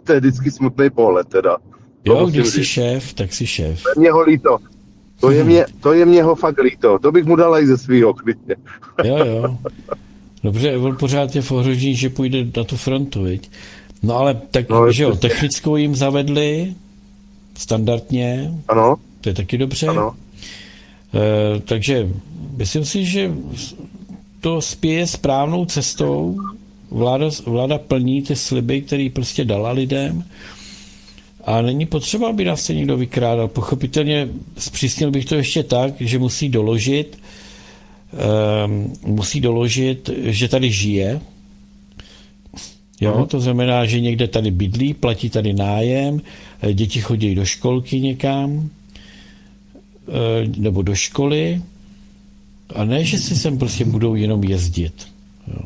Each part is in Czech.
to je vždycky smutný pohled teda. Jo, když jsi šéf, tak jsi šéf. Mě ho líto. To je mě ho fakt líto. To bych mu dal i ze svýho klidně. Jo. Dobře, on pořád je v ohrožení, že půjde na tu frontu, viď? No ale tak, no, že jo, technickou jim zavedli, standardně. Ano. To je taky dobře. Ano. Takže myslím si, že to spěje správnou cestou. Vláda plní ty sliby, které prostě dala lidem. A není potřeba, aby nás se někdo vykrádal. Pochopitelně zpřísnil bych to ještě tak, že musí doložit, že tady žije. Jo, to znamená, že někde tady bydlí, platí tady nájem, děti chodí do školky někam, nebo do školy, a ne, že si sem prostě budou jenom jezdit. Jo.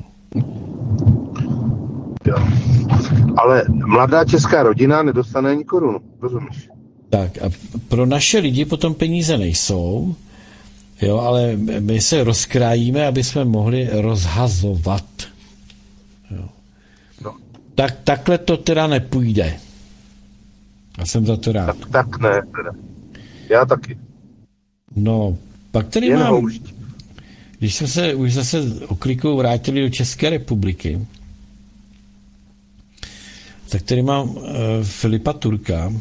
Ale mladá česká rodina nedostane ani korunu, rozumíš? Tak a pro naše lidi potom peníze nejsou, jo, ale my se rozkrájíme, aby jsme mohli rozhazovat. Jo. No. Takhle to teda nepůjde. Já jsem za to rád. Tak ne, teda. Já taky. No, pak tady jen mám, houšť. když jsme se už zase oklikou vrátili do České republiky, tak tady mám Filipa Turka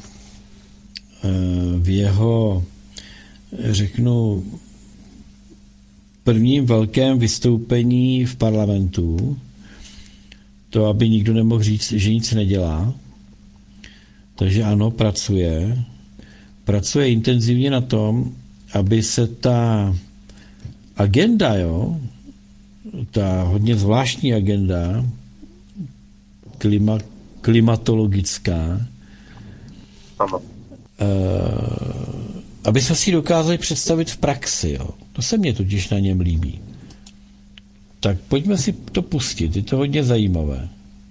v jeho, řeknu, prvním velkém vystoupení v parlamentu, to, aby nikdo nemohl říct, že nic nedělá. Takže ano, pracuje intenzivně na tom, aby se ta agenda, ta hodně zvláštní agenda, klimatologická, ano. Aby jsme si dokázali představit v praxi. Jo. To se mně totiž na něm líbí. Tak pojďme si to pustit, je to hodně zajímavé.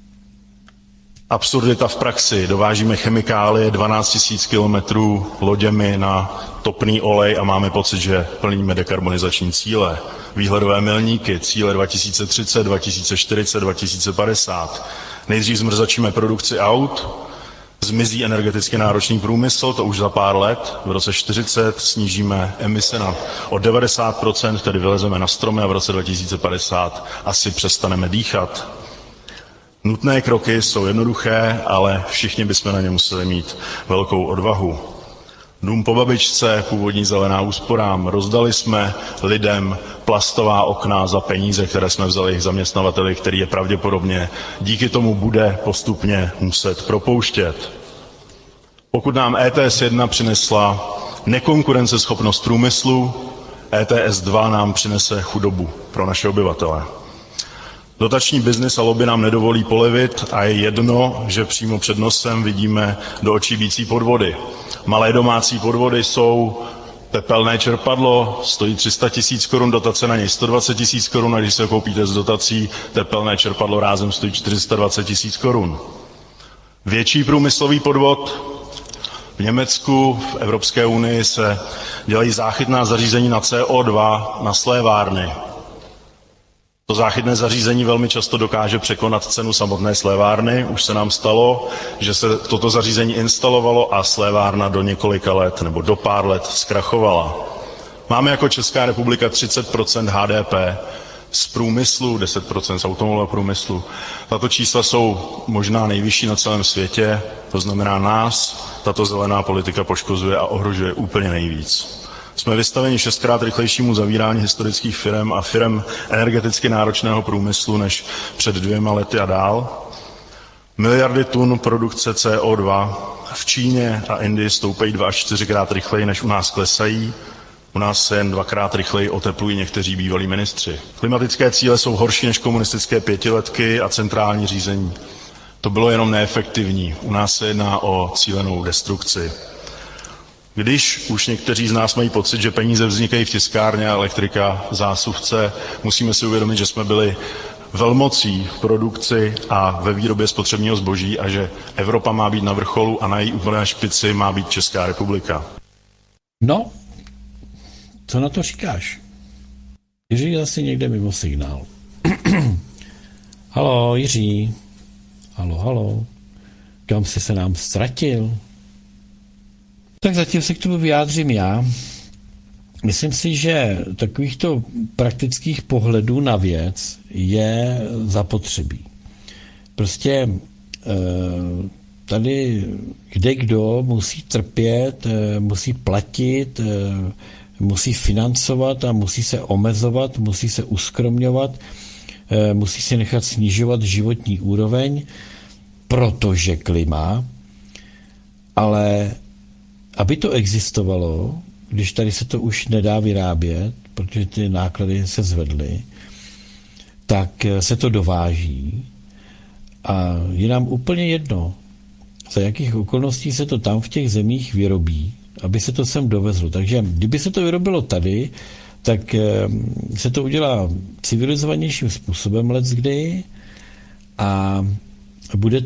Absurdita v praxi. Dovážíme chemikálie 12 000 kilometrů loděmi na topný olej a máme pocit, že plníme dekarbonizační cíle. Výhledové milníky, cíle 2030, 2040, 2050. Nejdřív zmrzačíme produkci aut, zmizí energeticky náročný průmysl, to už za pár let. V roce 40 snížíme emise o 90%, tedy vylezeme na stromy a v roce 2050 asi přestaneme dýchat. Nutné kroky jsou jednoduché, ale všichni bychom na ně museli mít velkou odvahu. Dům po babičce, původní zelená úsporám. Rozdali jsme lidem plastová okna za peníze, které jsme vzali jejich zaměstnavateli, který je pravděpodobně díky tomu bude postupně muset propouštět. Pokud nám ETS 1 přinesla nekonkurenceschopnost průmyslu, ETS 2 nám přinese chudobu pro naše obyvatele. Dotační biznis a lobby nám nedovolí polevit a je jedno, že přímo před nosem vidíme do očí bící podvody. Malé domácí podvody jsou tepelné čerpadlo, stojí 300 000 korun, dotace na něj 120 000 korun, a když se koupíte z dotací, tepelné čerpadlo rázem stojí 420 000 korun. Větší průmyslový podvod. V Německu, v Evropské unii se dělají záchytná zařízení na CO2 na slévárny. To záchytné zařízení velmi často dokáže překonat cenu samotné slévárny. Už se nám stalo, že se toto zařízení instalovalo a slévárna do několika let nebo do pár let zkrachovala. Máme jako Česká republika 30% HDP z průmyslu, 10% z automobilového průmyslu. Tato čísla jsou možná nejvyšší na celém světě, to znamená nás tato zelená politika poškozuje a ohrožuje úplně nejvíc. Jsme vystaveni 6krát rychlejšímu zavírání historických firem a firem energeticky náročného průmyslu než před 2 lety a dál. Miliardy tun produkce CO2 v Číně a Indii stoupají 2 až 4krát rychleji, než u nás klesají. U nás se jen 2krát rychleji oteplují někteří bývalí ministři. Klimatické cíle jsou horší než komunistické pětiletky a centrální řízení. To bylo jenom neefektivní. U nás se jedná o cílenou destrukci. Když už někteří z nás mají pocit, že peníze vznikají v tiskárně a elektrika v zásuvce, musíme si uvědomit, že jsme byli velmocí v produkci a ve výrobě spotřebního zboží a že Evropa má být na vrcholu a na její úplné špici má být Česká republika. No, co na to říkáš? Jiří je asi někde mimo signál. Haló, Jiří. Haló. Kam jsi se nám ztratil? Tak zatím se k tomu vyjádřím já. Myslím si, že takovýchto praktických pohledů na věc je zapotřebí. Prostě tady kdo musí trpět, musí platit, musí financovat a musí se omezovat, musí se uskromňovat, musí si nechat snižovat životní úroveň, protože klima, ale aby to existovalo, když tady se to už nedá vyrábět, protože ty náklady se zvedly, tak se to dováží a je nám úplně jedno, za jakých okolností se to tam v těch zemích vyrobí, aby se to sem dovezlo. Takže kdyby se to vyrobilo tady, tak se to udělá civilizovanějším způsobem leckdy a bude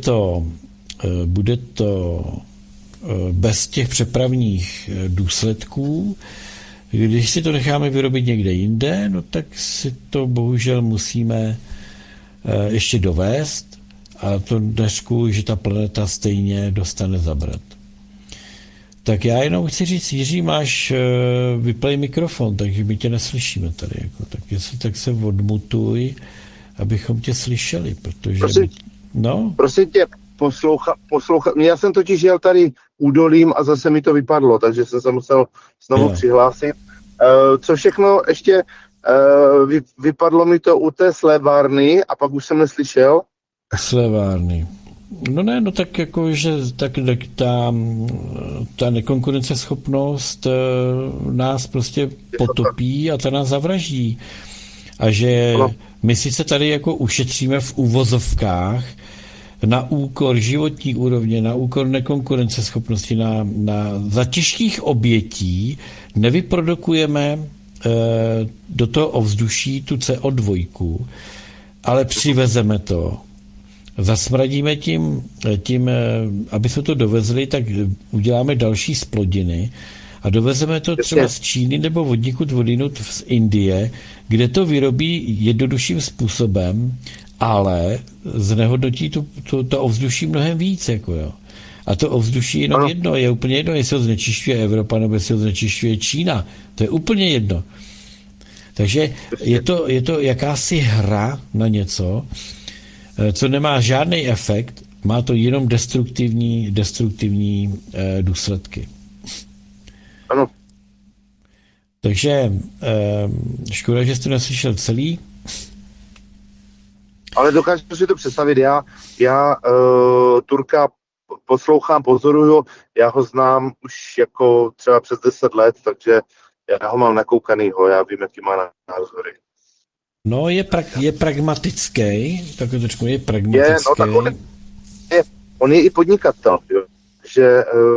to bez těch přepravních důsledků. Když si to necháme vyrobit někde jinde, no tak si to bohužel musíme ještě dovést a to neřku, že ta planeta stejně dostane zabrat. Tak já jenom chci říct, Jiří, máš vyplej mikrofon, takže my tě neslyšíme tady. Jako, tak jestli tak se odmutuj, abychom tě slyšeli, protože... Prosím tě, poslouchat. Já jsem totiž jel tady údolím a zase mi to vypadlo, takže jsem se musel znovu přihlásit. Co všechno ještě vypadlo mi to u té slévárny a pak už jsem neslyšel. Slévárny. No ne, no tak jako, že tak ta nekonkurenceschopnost nás prostě potopí a ta nás zavraždí. A že my sice tady jako ušetříme v uvozovkách na úkor životní úrovně, na úkor nekonkurenceschopnosti, za těžkých obětí nevyprodukujeme do toho ovzduší tu CO2, ale přivezeme to. Zasmradíme tím, aby jsme to dovezli, tak uděláme další splodiny a dovezeme to třeba z Číny nebo odnikud z Indie, kde to vyrobí jednodušším způsobem, ale znehodnotí to ovzduší mnohem víc. Jako jo. A to ovzduší jenom jedno, je úplně jedno, jestli ho znečišťuje Evropa nebo jestli ho znečišťuje Čína. To je úplně jedno. Takže je to jakási hra na něco, co nemá žádný efekt, má to jenom destruktivní důsledky. Ano. Takže škoda, že jsi to neslyšel celý. Ale dokážu si to představit. Já Turka poslouchám, pozoruju, já ho znám už jako třeba přes 10 let, takže já ho mám nakoukanýho, já vím, jaký má názory. No, je pragmatický, takhle trošku je pragmatický. On je i podnikatel, jo, že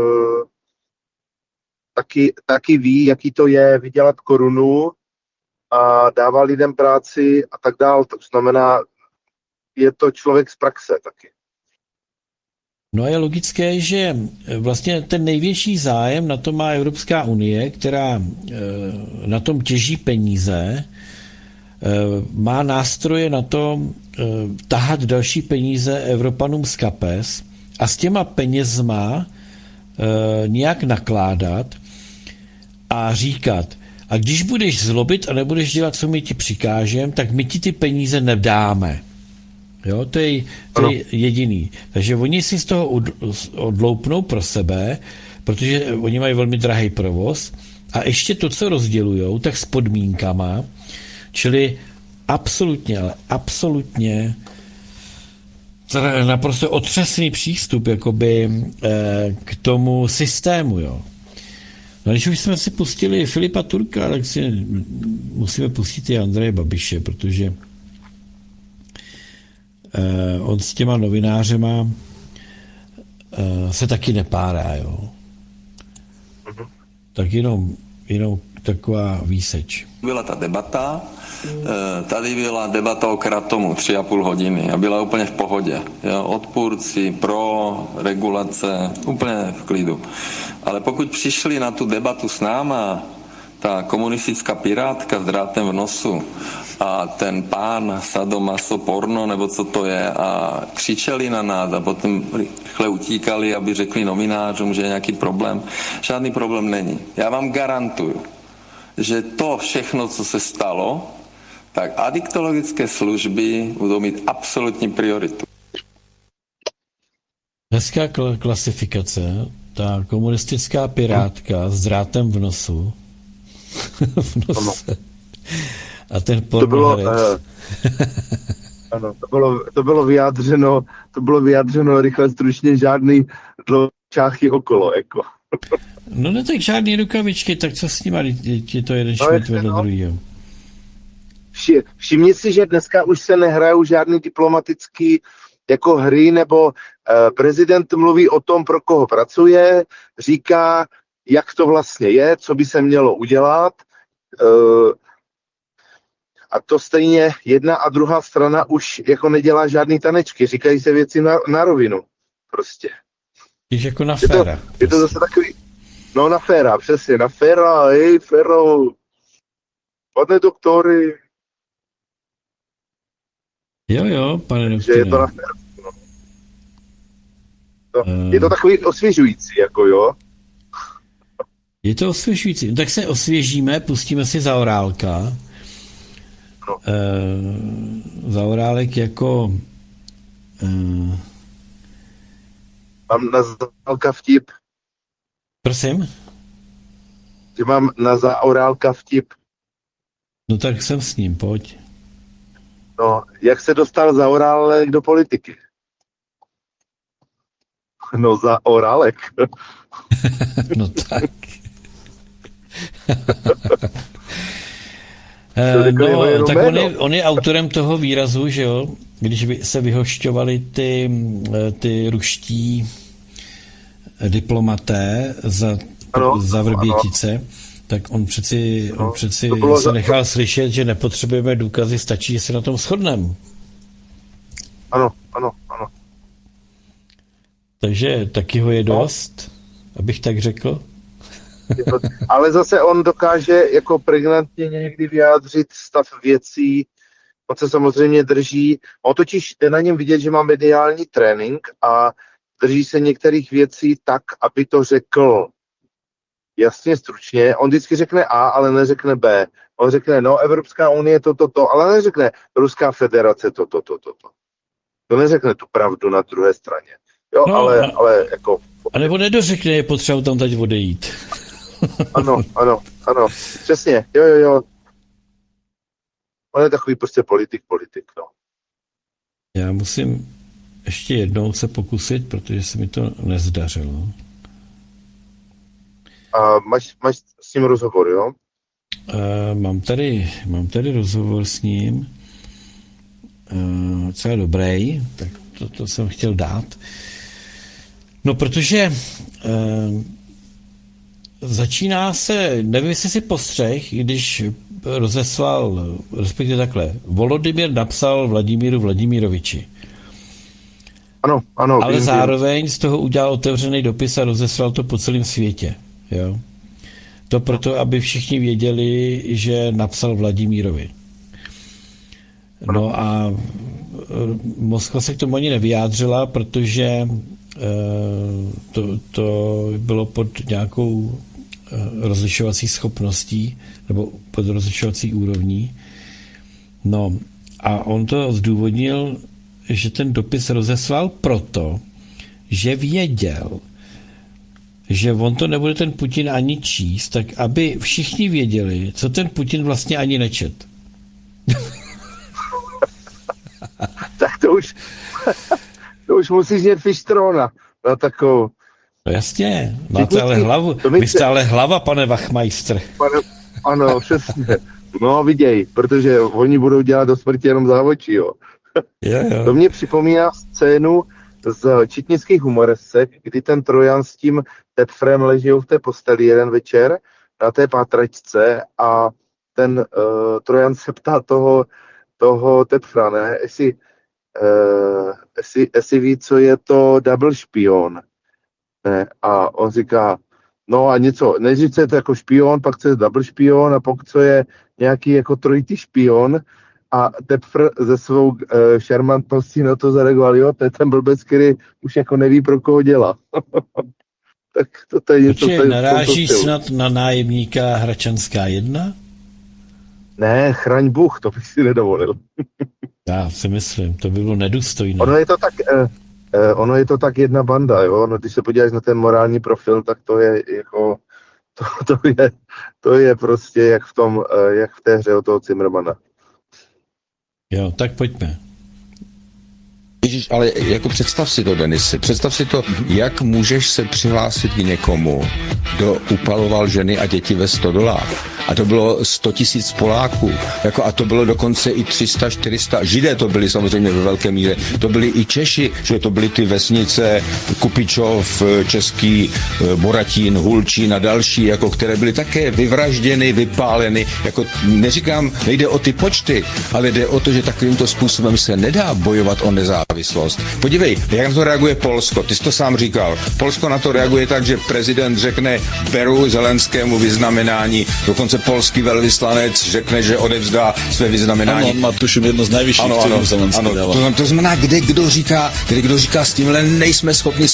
taky ví, jaký to je vydělat korunu a dává lidem práci a tak dál, to znamená, je to člověk z praxe taky. No a je logické, že vlastně ten největší zájem na to má Evropská unie, která na tom těží peníze, má nástroje na to tahat další peníze Evropanům z kapes a s těma penězma nějak nakládat a říkat, a když budeš zlobit a nebudeš dělat, co my ti přikážeme, tak my ti ty peníze nedáme. Jo, to je jediný. Takže oni si z toho odloupnou pro sebe, protože oni mají velmi drahý provoz a ještě to, co rozdělujou, tak s podmínkama, čili absolutně, ale absolutně naprosto otřesný přístup jakoby k tomu systému, jo. No, když už jsme si pustili Filipa Turka, tak si musíme pustit i Andreje Babiše, protože on s těma novinářema se taky nepárá, jo. Tak jenom taková výseč. Byla ta debata, tady byla debata o Kratomu 3,5 hodiny a byla úplně v pohodě. Jo, odpůrci, pro, regulace, úplně v klidu. Ale pokud přišli na tu debatu s náma, ta komunistická pirátka s drátem v nosu a ten pán sadomaso porno, nebo co to je, a křičeli na nás a potom rychle utíkali, aby řekli novinářům, že je nějaký problém. Žádný problém není. Já vám garantuju, že to všechno, co se stalo, tak adiktologické služby budou mít absolutní prioritu. Hezká klasifikace. Ta komunistická pirátka s drátem v nosu. V nose. A ten pornoherec. Ano, to bylo vyjádřeno rychle, stručně, žádný dlouhčáchy okolo, jako. No ne, tak žádný rukavičky, tak co s nima, je to jeden šmit vedle druhýho. Všimni si, že dneska už se nehrajou žádný diplomatický jako hry, nebo prezident mluví o tom, pro koho pracuje, říká, jak to vlastně je, co by se mělo udělat, a to stejně jedna a druhá strana už jako nedělá žádný tanečky, říkají se věci na rovinu, prostě. Když jako na féra. Je to zase takový, no na féra, přesně, na féra, hej, féro, pane doktory. Jo, pane doktore. Že je to na féra. No. Je to takový osvěžující, jako jo. Je to osvěžující. Tak se osvěžíme, pustíme si Zaorálka. No. Zaorálek jako... Mám na Zaorálka vtip. Prosím? Že mám na Zaorálka vtip. No tak jsem s ním, pojď. No, jak se dostal Zaorálek do politiky? No, Zaorálek. No tak. No, tak on je autorem toho výrazu, že jo, když se vyhošťovali ty ruští diplomaté za Vrbětice, tak on přeci se nechal slyšet, že nepotřebujeme důkazy, stačí, že se na tom shodneme. Ano. Takže taky ho je dost, abych tak řekl. Ale zase on dokáže jako pregnantně někdy vyjádřit stav věcí, on se samozřejmě drží, on totiž je na něm vidět, že má mediální trénink a drží se některých věcí tak, aby to řekl jasně, stručně. On vždycky řekne A, ale neřekne B. On řekne, no, Evropská unie to, ale neřekne Ruská federace to. To neřekne tu pravdu na druhé straně. Jo, no, ale jako... A nebo nedořekne, je potřeba tam teď odejít. Ano, přesně, jo. On je takový prostě politik, no. Já musím ještě jednou se pokusit, protože se mi to nezdařilo. A máš s ním rozhovor, jo? Mám tady rozhovor s ním, co je dobrý, tak to jsem chtěl dát. No, protože začíná se, nevím, jestli si postřeh, když rozeslal, respektive takhle, Volodymyr napsal Vladimíru Vladimiroviči. Ano. Ale zároveň z toho udělal otevřený dopis a rozeslal to po celém světě. Jo? To proto, aby všichni věděli, že napsal Vladimírovi. No a Moskva se k tomu ani nevyjádřila, protože to bylo pod nějakou rozlišovací schopností nebo pod rozlišovací úrovní. No a on to zdůvodnil, že ten dopis rozeslal proto, že věděl, že on to nebude ten Putin ani číst, tak aby všichni věděli, co ten Putin vlastně ani nečet. Tak to už musíš mít Fištrona na takovou. No jasně, máte ale hlavu. Vy jste ale hlava, pane Wachmeister. Ano, přesně. No viděj, protože oni budou dělat do smrti jenom závočí, jo. Jo. To mě připomíná scénu z četnických humoresek, kdy ten Trojan s tím Tepfrem leží v té posteli jeden večer na té pátračce a ten Trojan se ptá toho Tepfra, ne, jestli ví, co je to double špion. Ne? A on říká, no a něco, nejdřív co je to jako špion, pak co je double špion a pokud co je nějaký jako trojitý špion a Tepfr ze svou šarmantností na to zareagoval, jo, to je ten blbec, který už jako neví, pro koho dělá. Tak to je něco, Počkej, naráží snad na nájemníka Hračanská 1? Ne, chraň Bůh, to bych si nedovolil. Já si myslím, to by bylo nedůstojné. Ono je to tak jedna banda, jo, no, když se podíváš na ten morální profil, tak to je jako, to je prostě jak v té hře od toho Zimmermana. Jo, tak pojďme. Ježíš, ale jako představ si to, Denisy, představ si to, jak můžeš se přihlásit k někomu, kdo upaloval ženy a děti ve stodolách. A to bylo 100 000 Poláků, jako, a to bylo dokonce i 300, 400, Židé to byli samozřejmě ve velké míře, to byli i Češi, že to byly ty vesnice Kupičov, Český, Boratín, Hulčín a další, jako, které byly také vyvražděny, vypáleny, jako neříkám, nejde o ty počty, ale jde o to, že takovýmto způsobem se nedá bojovat o nezávislost. Podívej, jak na to reaguje Polsko, ty jsi to sám říkal, Polsko na to reaguje tak, že prezident řekne, beru Zelenskému vyznamenání, dokonce polský velvyslanec řekne, že odevzdá své vyznamenání. Ano, on má tuším jedno z nejvyšších cenů Zelenský dává. To znamená, kdo říká s tímhle nejsme schopni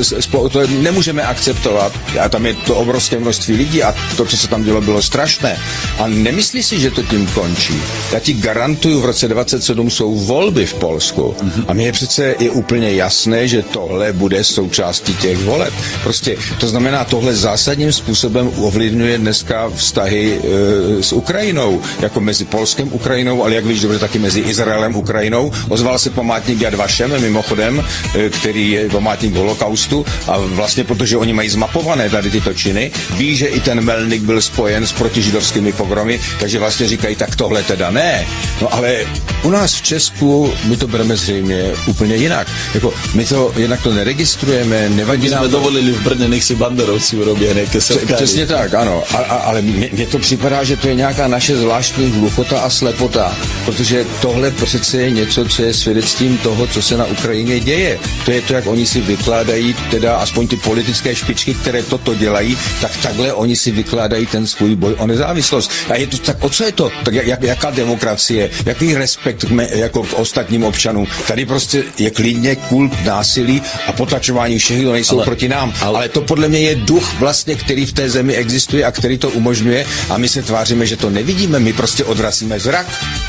to nemůžeme akceptovat. A tam je to obrovské množství lidí a to, co se tam dělo, bylo strašné. A nemyslí si, že to tím končí. Já ti garantuju, v roce 27 jsou volby v Polsku. A mně je přece úplně jasné, že tohle bude součástí těch voleb. Prostě to znamená, tohle zásadním způsobem ovlivňuje dneska vztahy s Ukrajinou, jako mezi Polskem a Ukrajinou, ale jak víš dobře, taky mezi Izraelem a Ukrajinou. Ozval se památník Yad Vashem, mimochodem, který je památník holokaustu a vlastně protože oni mají zmapované tady tyto činy, ví, že i ten Melnik byl spojen s protižidovskými pogromy, takže vlastně říkají, tak tohle teda ne. No ale u nás v Česku my to bereme zřejmě úplně jinak. Jako my to jednak to neregistrujeme, nevadí nám. My jsme dovolili v Brně, nech si banderovci urobí nějaké selkáry. Přesně tak, ano. Ale mně to připadá, že to je nějaká naše zvláštní hluchota a slepota, protože tohle přece je něco, co je svědectvím toho, co se na Ukrajině děje. To je to, jak oni si vykládají, teda aspoň ty politické špičky, které toto dělají, tak takhle oni si vykládají ten svůj boj o nezávislost. A je to tak, o co je to? Tak jaká demokracie? Jaký respekt jako k ostatním občanům? Tady prostě je klidně kult násilí a potlačování všech, kdo nejsou proti nám. Ale to podle mě je duch vlastně, který v té zemi existuje a který to umožňuje a my se tváříme, že to nevidíme, my prostě odvracíme zrak.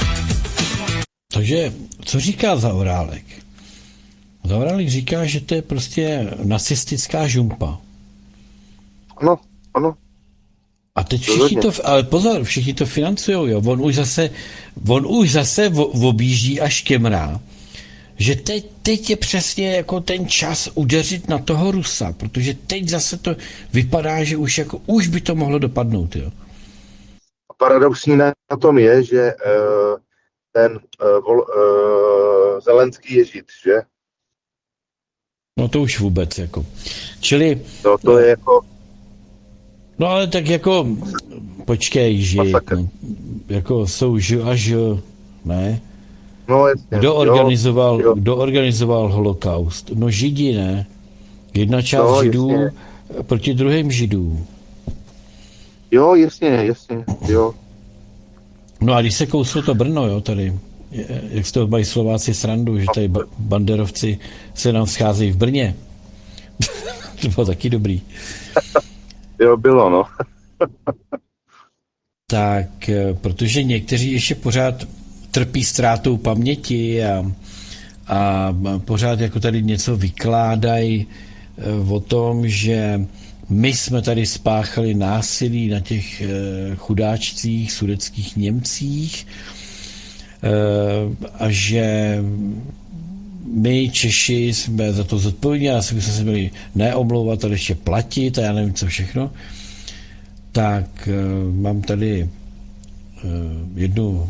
Takže, co říká Zaorálek? Zaorálek říká, že to je prostě nacistická žumpa. Ano. A teď všichni to, ale pozor, všichni to financujou, jo. On už zase objíždí až kemrá, že teď je přesně jako ten čas udeřit na toho Rusa, protože teď zase to vypadá, že už by to mohlo dopadnout, jo. Paradoxní na tom je, že ten Zelenský je Žid, že? No to už vůbec, jako. Čili... No to je jako... No ale tak jako, počkej, Žid, no, jako jsou až, ne? No jasně. Kdo organizoval holokaust? No Židi, ne? Jedna část Židů jasně. Proti druhým Židům. Jo, jasně, jo. No a když se kouslo to Brno, jo, tady, jak z toho mají Slováci srandu, že tady banderovci se nám scházejí v Brně. To bylo taky dobrý. Jo, bylo, no. Tak, protože někteří ještě pořád trpí ztrátou paměti a pořád jako tady něco vykládají o tom, že my jsme tady spáchali násilí na těch chudáčcích, sudetských Němcích a že my Češi jsme za to zodpovědní a jsme se měli neomlouvat, ale ještě platit a já nevím co všechno. Tak mám tady jednu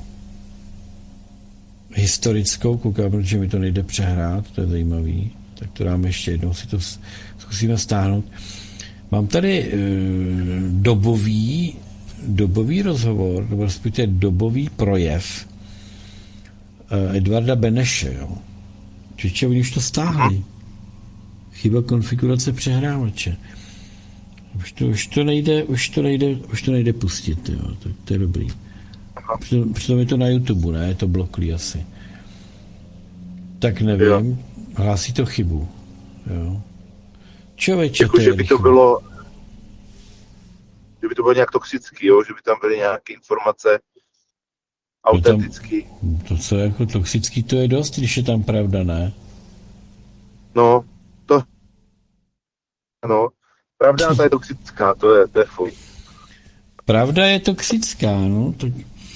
historickou, koukám, protože mi to nejde přehrát, to je zajímavý, tak to dáme ještě jednou, si to zkusíme stáhnout. Mám tady dobový rozhovor, nebo respektive dobový projev Edvarda Beneše, jo. Čiže oni už to stáhli. Chyba konfigurace přehrávače. Už to nejde pustit, jo. To je dobrý. Přitom je to na YouTube, ne? Je to bloklý asi. Tak nevím. Jo. Hlásí to chybu. Jo. Člověče, jako, že by to bylo nějak toxický, jo? Že by tam byly nějaké informace autentický. To, co je jako toxický, to je dost, když je tam pravda, ne? No, pravda ta je toxická, to je fuj. Pravda je toxická, no. To...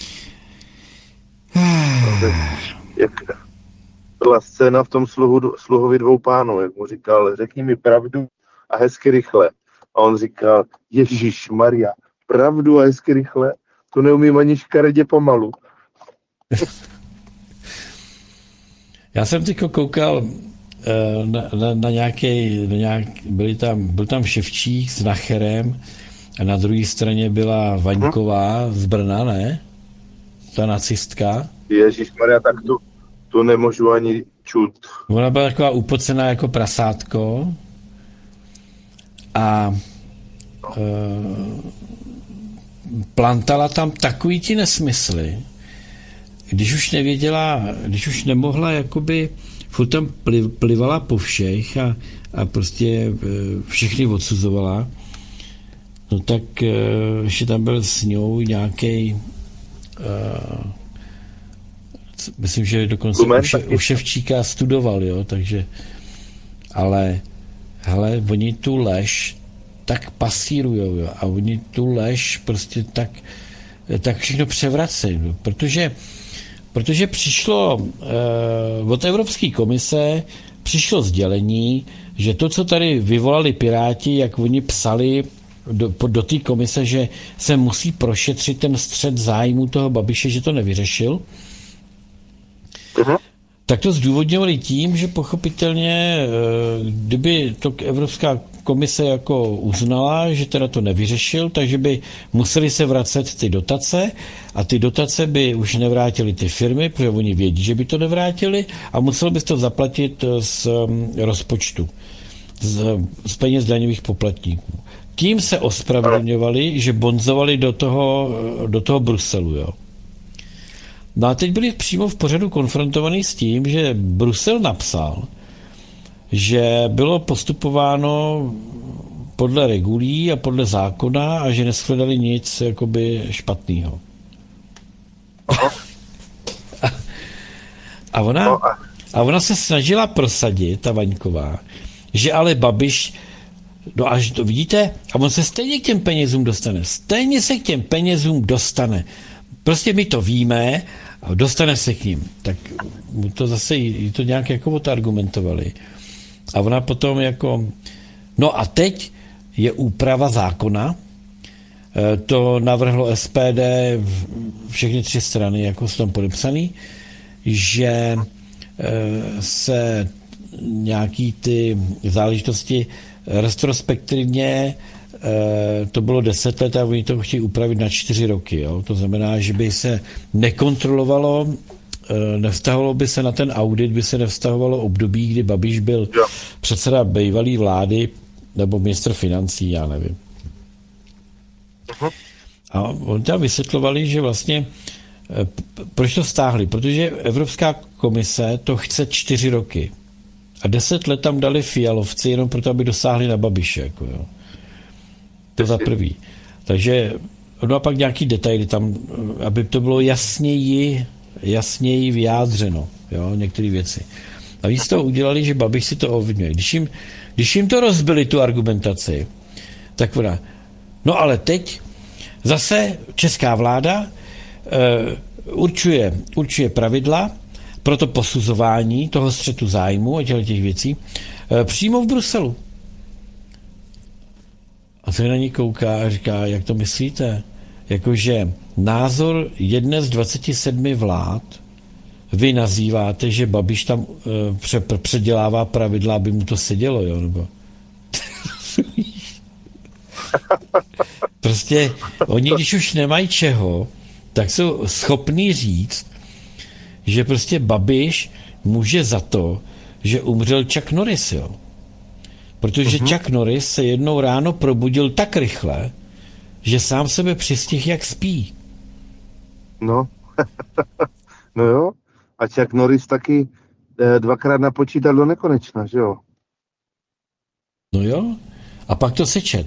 Jak byla scéna v tom Sluhovi dvou pánů, jak mu říkal, řekni mi pravdu a hezky rychle. A on říkal, Ježíš Maria, pravdu a hezky rychle, to neumím ani škaredě pomalu. Já jsem teďko koukal na nějaký, byl tam Ševčík s Nacherem a na druhé straně byla Vaňková z Brna, ne? Ta nacistka. Ježišmarja, tak to nemůžu ani čut. Ona byla taková upocená jako prasátko a plantala tam takový ti nesmysly, když už nemohla, jakoby furt tam plivala po všech a prostě všechny odsuzovala, no tak ještě tam byl s ňou nějaký myslím, že dokonce u Ševčíka studoval, jo, takže ale hele, oni tu lež tak pasírujou, jo, a oni tu lež prostě tak všechno převracejí, jo, protože přišlo od Evropské komise přišlo sdělení, že to, co tady vyvolali Piráti, jak oni psali do té komise, že se musí prošetřit ten střet zájmu toho Babiše, že to nevyřešil, tak to zdůvodňovali tím, že pochopitelně, kdyby to Evropská komise jako uznala, že teda to nevyřešil, takže by museli se vracet ty dotace a ty dotace by už nevrátili ty firmy, protože oni vědí, že by to nevrátili a musel by to zaplatit z rozpočtu, z peněz daňových poplatníků. Tím se ospravedlňovali, že bonzovali do toho Bruselu, jo. No a teď byli přímo v pořadu konfrontovaní s tím, že Brusel napsal, že bylo postupováno podle regulí a podle zákona a že neshledali nic jakoby špatného. A ona se snažila prosadit, ta Vaňková, že ale Babiš, no až to vidíte, a on se stejně k těm penězům dostane. Stejně se k těm penězům dostane. Prostě my to víme a dostane se k ním. Tak to zase jí to nějak jako odargumentovali. A ona potom jako, no a teď je úprava zákona, to navrhlo SPD, všechny 3 strany, jako jsou tam podepsaný, že se nějaký ty záležitosti retrospektivně, to bylo 10 let a oni to chtějí upravit na 4 roky. Jo? To znamená, že by se nekontrolovalo, nevztahovalo by se na ten audit, by se nevztahovalo období, kdy Babiš byl předseda bývalý vlády nebo ministr financí, já nevím. A oni tam vysvětlovali, že vlastně proč to stáhli? Protože Evropská komise to chce 4 roky. A 10 let tam dali Fialovci jenom proto, aby dosáhli na Babiše. Jako jo. To za prvý. Takže no a pak nějaký detaily tam, aby to bylo jasněji vyjádřeno, jo, některé věci. A víc toho udělali, že Babiš si to ovlivňuje. Když jim to rozbili, tu argumentaci, tak ona, no ale teď zase česká vláda určuje pravidla pro to posuzování toho střetu zájmu a těch věcí přímo v Bruselu. A to na ní kouká a říká, jak to myslíte? Jakože názor jedné z 27 vlád vy nazýváte, že Babiš tam předělává pravidla, aby mu to sedělo, jo? Nebo... Prostě oni, když už nemají čeho, tak jsou schopní říct, že prostě Babiš může za to, že umřel Chuck Norris, jo. Protože Chuck Norris se jednou ráno probudil tak rychle, že sám sebe přistihl, jak spí. No. No jo. A Chuck Norris taky 2krát napočítal do nekonečna, že jo? No jo. A pak to sečet.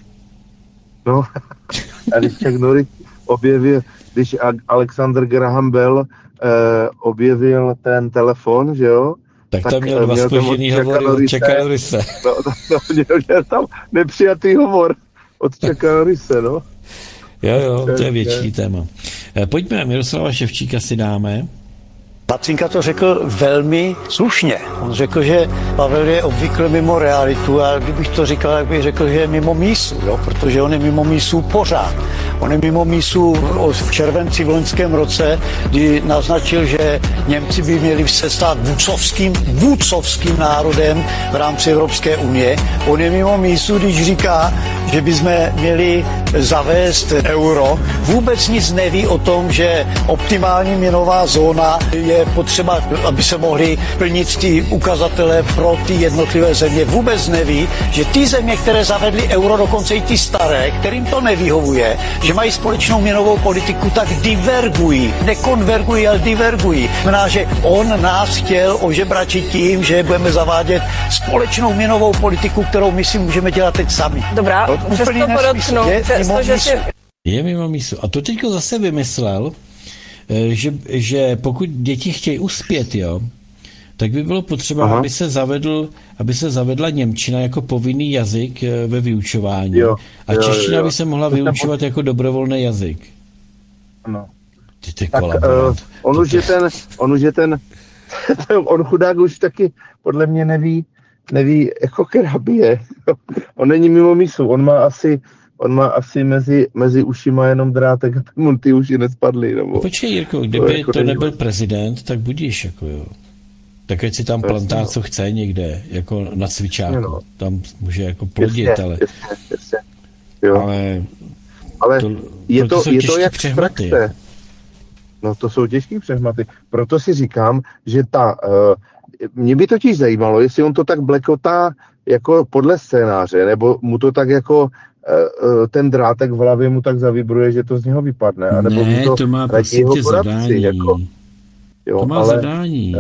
A když Chuck Norris když Alexander Graham Bell objevil ten telefon, že jo? Tak tam měl dva zpožděný hovory od Chucka Norrise. Měl tam nepřijatý hovor od Chucka Norrise, no. Jo, to je větší téma. Pojďme, Miroslava Ševčíka si dáme. Lacínka to řekl velmi slušně. On řekl, že Pavel je obvykle mimo realitu a kdybych to říkal, tak bych řekl, že je mimo mísu, jo? Protože on je mimo mísu pořád. On je mimo mísu v červenci v loňském roce, kdy naznačil, že Němci by měli se stát vůdcovským národem v rámci Evropské unie. On je mimo mísu, když říká, že bychom měli zavést euro. Vůbec nic neví o tom, že optimální měnová zóna je potřeba, aby se mohly plnit ty ukazatele pro ty jednotlivé země. Vůbec neví, že ty země, které zavedly euro, dokonce i ty staré, kterým to nevyhovuje, že mají společnou měnovou politiku, tak divergují. Nekonvergují, ale divergují. Znamená, že on nás chtěl ožebračit tím, že budeme zavádět společnou měnovou politiku, kterou my si můžeme dělat teď sami. Dobrá, přesto podotknu, Je mimo mísu. A to teďko zase vymyslel, že pokud děti chtějí uspět, jo, tak by bylo potřeba, aby se zavedla němčina jako povinný jazyk ve vyučování. A čeština by se mohla vyučovat jako dobrovolný jazyk. Ano. On chudák už taky podle mě neví jako kerabie. On není mimo mísu, on má asi mezi ušima jenom drátek a mu ty uši nespadly. Nebo... Počkej, Jirko, kdyby jako to nebyl prezident, tak budíš, jako jo. Tak ať si tam plantá, co chce někde, jako na cvičáku. No. Tam může jako plodit, ale... Jasně. Jo. Ale je to jak z praxe. No to jsou těžký přehmaty. Proto si říkám, že mě by totiž zajímalo, jestli on to tak blekotá jako podle scénáře, nebo mu to tak jako ten drátek v hlavě mu tak zavibruje, že to z něho vypadne. Anebo ne, to má prostě zadání. Jako, jo, to má zadání.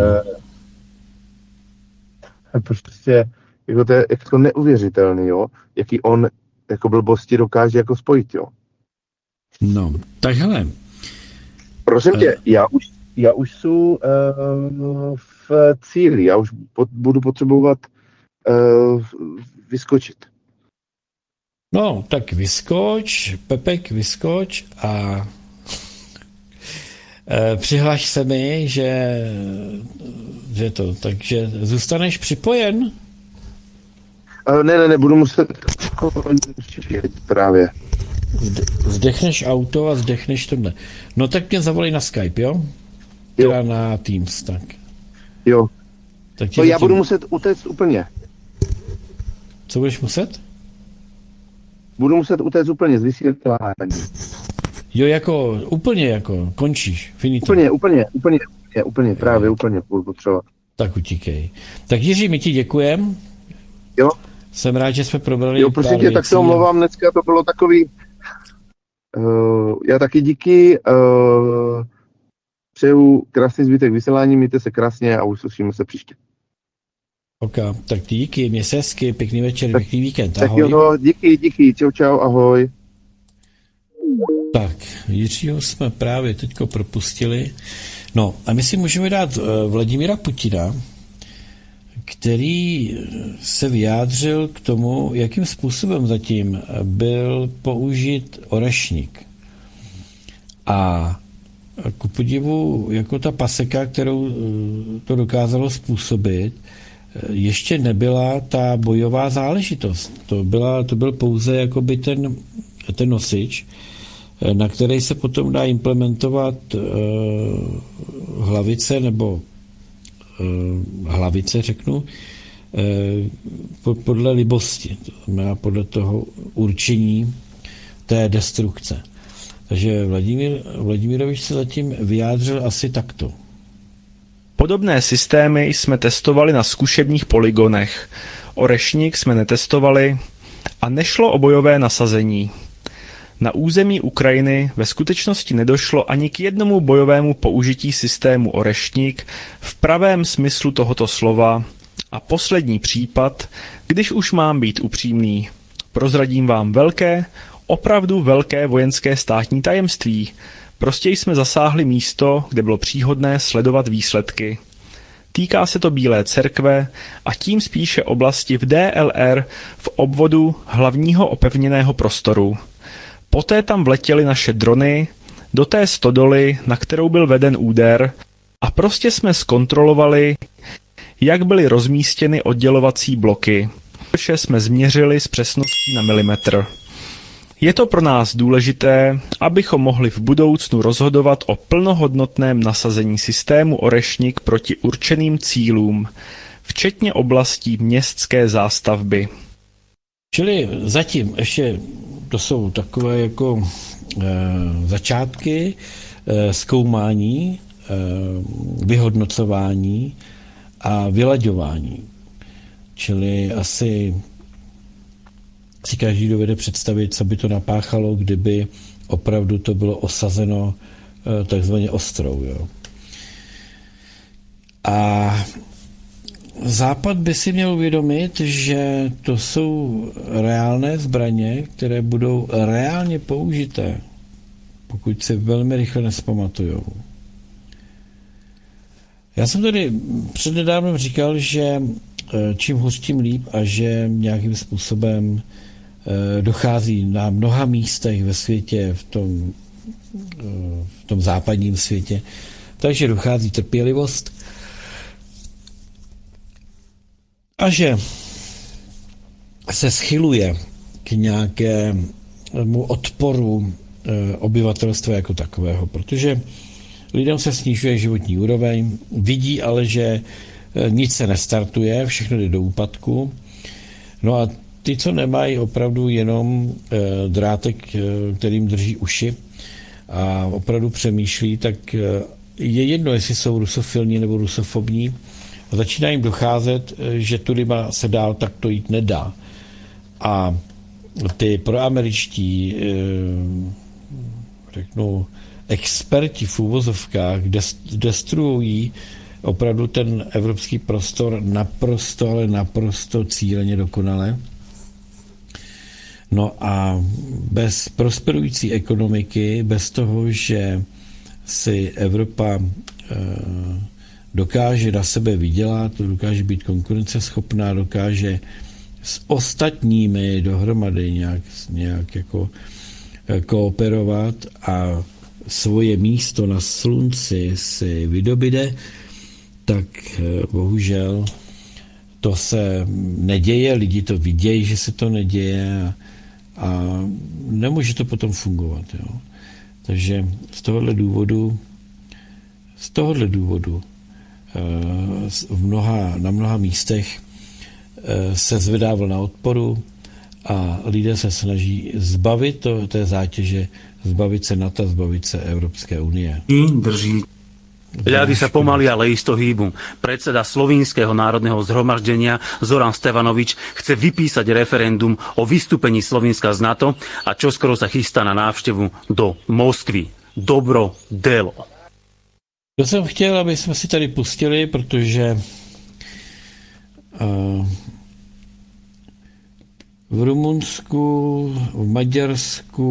Prostě jako to je jako neuvěřitelný, jo, jaký on jako blbosti dokáže jako spojit, jo. No, tak hele. Prosím tě, já už jsem v cíli, já už budu potřebovat vyskočit. No, tak vyskoč, Pepek, vyskoč a přihlaš se mi, že takže zůstaneš připojen? Ne, budu muset právě. Zdechneš auto a zdechneš tohle. No tak mě zavolej na Skype, jo? Teda na Teams, tak. Jo. Tak já budu muset utéct úplně. Co budeš muset? Budu muset utéct úplně z vysílání. Jo, jako úplně jako končíš, finito. Úplně, právě úplně budu potřebovat. Tak utíkej. Tak Jiří, my ti děkujem. Jo. Jsem rád, že jsme probrali jo, prosím tě, tak se omlouvám, dneska to bylo takový... já taky díky. Přeju krásný zbytek vysílání, mějte se krásně a uslyšíme se příště. Ok, tak díky, měj se hezky, pěkný večer, pěkný víkend, ahoj. Tak jo, díky, čau, ahoj. Tak, Jiřího jsme právě teďko propustili. No, a my si můžeme dát Vladimíra Putina, který se vyjádřil k tomu, jakým způsobem zatím byl použit orešník. A ku podivu, jako ta paseka, kterou to dokázalo způsobit, ještě nebyla ta bojová záležitost. To byl pouze jakoby ten nosič, na který se potom dá implementovat hlavice, nebo hlavice, řeknu, podle libosti, to znamená podle toho určení té destrukce. Takže Vladimirovič se zatím vyjádřil asi takto. Podobné systémy jsme testovali na zkušebních polygonech. Orešník jsme netestovali a nešlo o bojové nasazení. Na území Ukrajiny ve skutečnosti nedošlo ani k jednomu bojovému použití systému Orešník v pravém smyslu tohoto slova a poslední případ, když už mám být upřímný, prozradím vám velké, opravdu velké vojenské státní tajemství. Prostě jsme zasáhli místo, kde bylo příhodné sledovat výsledky. Týká se to Bílé cerkve a tím spíše oblasti v DLR v obvodu hlavního opevněného prostoru. Poté tam vletěly naše drony do té stodoly, na kterou byl veden úder a prostě jsme zkontrolovali, jak byly rozmístěny oddělovací bloky. Vše jsme změřili s přesností na milimetr. Je to pro nás důležité, abychom mohli v budoucnu rozhodovat o plnohodnotném nasazení systému Orešník proti určeným cílům, včetně oblastí městské zástavby. Čili zatím ještě to jsou takové jako začátky zkoumání, vyhodnocování a vylaďování. Čili asi si každý dovede představit, co by to napáchalo, kdyby opravdu to bylo osazeno takzvaně ostrou. Jo. A Západ by si měl uvědomit, že to jsou reálné zbraně, které budou reálně použité, pokud se velmi rychle nespamatujou. Já jsem tady přednedávnem říkal, že čím hůř, tím líp a že nějakým způsobem dochází na mnoha místech ve světě, v tom západním světě, takže dochází trpělivost a že se schyluje k nějakému odporu obyvatelstva jako takového, protože lidem se snižuje životní úroveň, vidí ale, že nic se nestartuje, všechno jde do úpadku. No a ty, co nemají opravdu jenom drátek, kterým drží uši a opravdu přemýšlí, tak je jedno, jestli jsou rusofilní nebo rusofobní. A začíná jim docházet, že tudy se dál takto jít nedá. A ty proameričtí, řeknu, experti v úvozovkách destruují opravdu ten evropský prostor naprosto, ale naprosto cíleně dokonale. No a bez prosperující ekonomiky, bez toho, že si Evropa dokáže na sebe vydělat, dokáže být konkurenceschopná, dokáže s ostatními dohromady nějak jako kooperovat a svoje místo na slunci si vydobyde, tak bohužel to se neděje, lidi to vidějí, že se to neděje a nemůže to potom fungovat. Jo. Takže z tohohle důvodu na mnoha místech se zvedá vlna odporu a lidé se snaží zbavit té zátěže, zbavit se NATO, zbavit se Európskej únie. Drží. Ľady sa pomaly, ale isto hýbu. Predseda Slovinského národného zhromaždenia Zoran Stevanovič chce vypísať referendum o vystúpení Slovinska z NATO a čoskoro sa chystá na návštevu do Moskvy. Dobro delo. To jsem chtěl, aby jsme si tady pustili, protože v Rumunsku, v Maďarsku,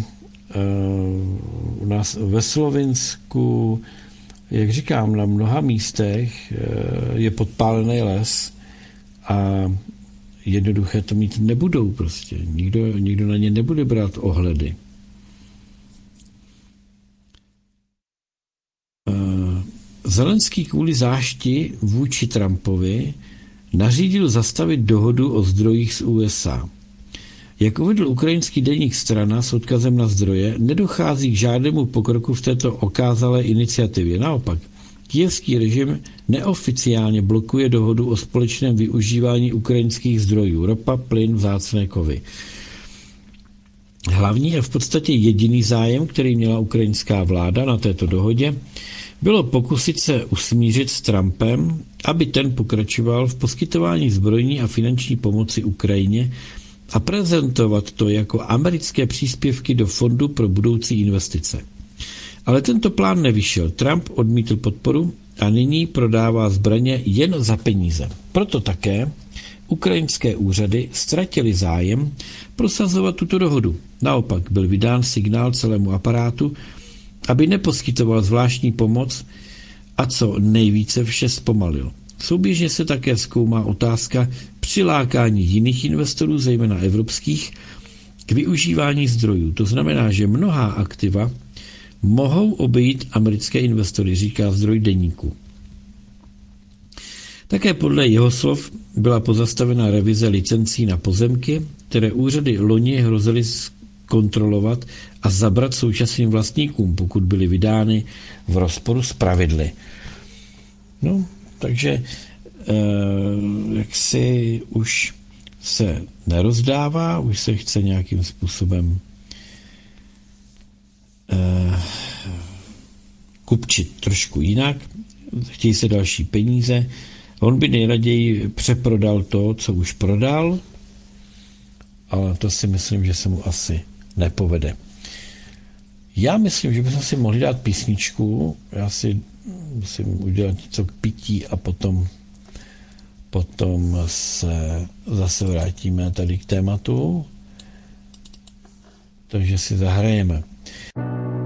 ve Slovinsku, jak říkám, na mnoha místech je podpálený les a jednoduché to mít nebudou prostě. Nikdo na ně nebude brát ohledy. Zelenský kvůli zášti vůči Trumpovi nařídil zastavit dohodu o zdrojích z USA. Jak uvedl ukrajinský deník Strana s odkazem na zdroje, nedochází k žádnému pokroku v této okázalé iniciativě. Naopak, kyjevský režim neoficiálně blokuje dohodu o společném využívání ukrajinských zdrojů, ropa, plyn, vzácné kovy. Hlavní a v podstatě jediný zájem, který měla ukrajinská vláda na této dohodě, bylo pokusit se usmířit s Trumpem, aby ten pokračoval v poskytování zbrojní a finanční pomoci Ukrajině, a prezentovat to jako americké příspěvky do fondu pro budoucí investice. Ale tento plán nevyšel. Trump odmítl podporu a nyní prodává zbraně jen za peníze. Proto také ukrajinské úřady ztratily zájem prosazovat tuto dohodu. Naopak byl vydán signál celému aparátu, aby neposkytoval zvláštní pomoc a co nejvíce vše zpomalil. Souběžně se také zkoumá otázka přilákání jiných investorů, zejména evropských, k využívání zdrojů. To znamená, že mnohá aktiva mohou obejít americké investory, říká zdroj Deníku. Také podle jeho slov byla pozastavena revize licencí na pozemky, které úřady loni hrozily kontrolovat a zabrat současným vlastníkům, pokud byly vydány v rozporu s pravidly. No, takže jaksi už se nerozdává, už se chce nějakým způsobem kupčit trošku jinak, chtějí se další peníze. On by nejraději přeprodal to, co už prodal, ale to si myslím, že se mu asi nepovede. Já myslím, že bychom si mohli dát písničku, já si musím udělat něco k pití a potom se zase vrátíme tady k tématu, takže si zahrajeme.